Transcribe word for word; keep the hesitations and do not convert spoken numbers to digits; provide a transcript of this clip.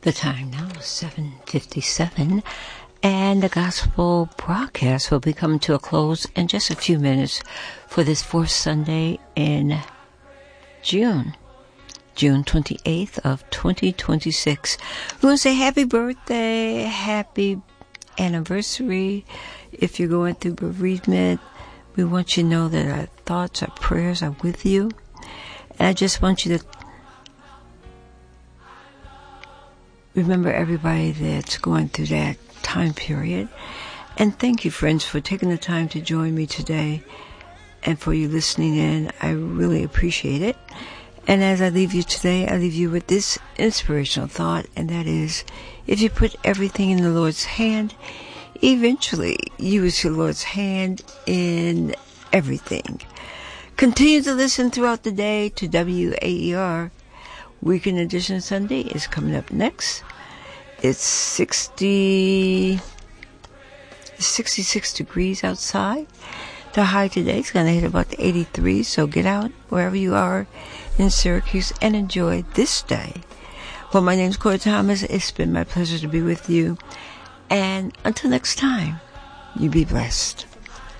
The time now is seven fifty-seven, and the gospel broadcast will be coming to a close in just a few minutes for this fourth Sunday in June, June twenty-eighth of twenty twenty-six. We want to say happy birthday, happy anniversary. If you're going through bereavement, we want you to know that our thoughts, our prayers are with you. And I just want you to remember everybody that's going through that time period. And thank you, friends, for taking the time to join me today and for you listening in. I really appreciate it. And as I leave you today, I leave you with this inspirational thought, and that is, if you put everything in the Lord's hand, eventually you is your Lord's hand in everything. Continue to listen throughout the day to W A E R. Weekend Edition Sunday is coming up next. It's sixty, sixty-six degrees outside. The high today is going to hit about eighty-three, so get out wherever you are in Syracuse and enjoy this day. Well, my name is Cora Thomas. It's been my pleasure to be with you. And until next time, you be blessed.